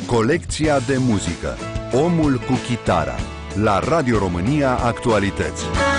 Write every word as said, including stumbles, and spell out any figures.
Colecția de muzică. Omul cu chitara. La Radio România Actualități.